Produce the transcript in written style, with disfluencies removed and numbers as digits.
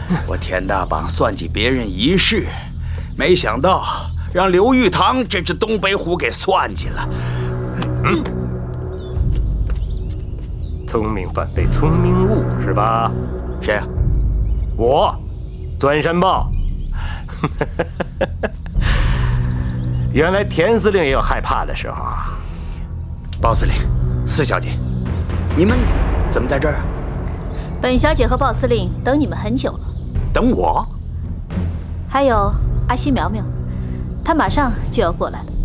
我田大榜算计别人一世，没想到让刘玉堂这只东北虎给算计了。 聪明反被聪明误是吧？ 谁呀？ 我，钻山豹。原来田司令也有害怕的时候啊。 鲍司令，四小姐，你们怎么在这儿啊？ 本小姐和鲍司令等你们很久了。 等我？ 还有阿西苗苗，她马上就要过来了。